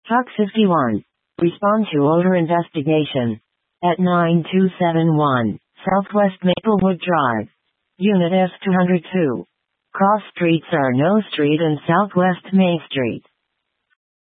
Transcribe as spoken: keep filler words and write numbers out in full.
Talk fifty-one. Respond to odor investigation. At nine two seven one, Southwest Maplewood Drive. Unit S two oh two. Cross streets are No Street and Southwest Main Street.